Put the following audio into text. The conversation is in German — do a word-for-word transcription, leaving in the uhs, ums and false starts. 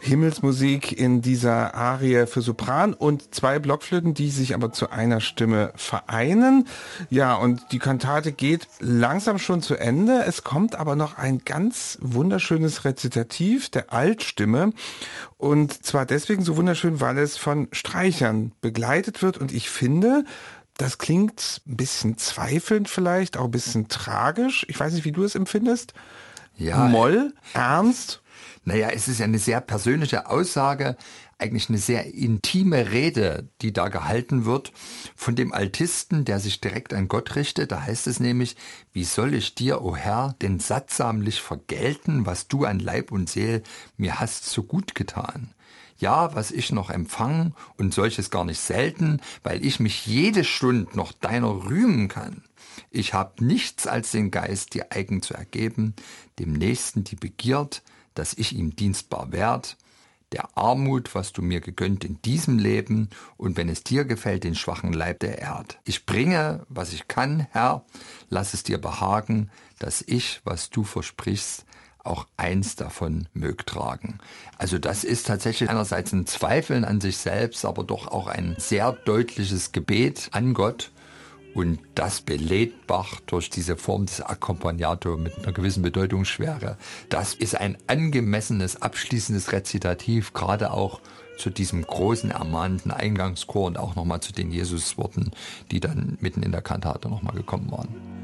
Himmelsmusik in dieser Arie für Sopran und zwei Blockflöten, die sich aber zu einer Stimme vereinen. Ja, und die Kantate geht langsam schon zu Ende. Es kommt aber noch ein ganz wunderschönes Rezitativ der Altstimme. Und zwar deswegen so wunderschön, weil es von Streichern begleitet wird. Und ich finde, das klingt ein bisschen zweifelnd vielleicht, auch ein bisschen tragisch. Ich weiß nicht, wie du es empfindest. Ja, Moll, ernst. Naja, es ist ja eine sehr persönliche Aussage, eigentlich eine sehr intime Rede, die da gehalten wird von dem Altisten, der sich direkt an Gott richtet. Da heißt es nämlich, wie soll ich dir, o Herr, denn sattsamlich vergelten, was du an Leib und Seel mir hast so gut getan? Ja, was ich noch empfangen und solches gar nicht selten, weil ich mich jede Stunde noch deiner rühmen kann. Ich hab nichts als den Geist, dir eigen zu ergeben, dem Nächsten die Begierd, dass ich ihm dienstbar werd, der Armut, was du mir gegönnt in diesem Leben, und wenn es dir gefällt, den schwachen Leib der Erd. Ich bringe, was ich kann, Herr, lass es dir behagen, dass ich, was du versprichst, auch eins davon mög tragen. Also das ist tatsächlich einerseits ein Zweifeln an sich selbst, aber doch auch ein sehr deutliches Gebet an Gott. Und das belädt Bach durch diese Form des Accompagnato mit einer gewissen Bedeutungsschwere. Das ist ein angemessenes, abschließendes Rezitativ, gerade auch zu diesem großen, ermahnenden Eingangschor und auch nochmal zu den Jesusworten, die dann mitten in der Kantate nochmal gekommen waren.